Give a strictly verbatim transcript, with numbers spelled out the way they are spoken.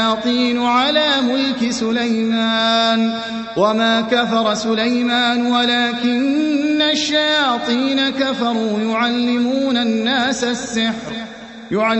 الشياطين على ملك سليمان وما كفر سليمان ولكن الشياطين كفروا يعلمون الناس السحر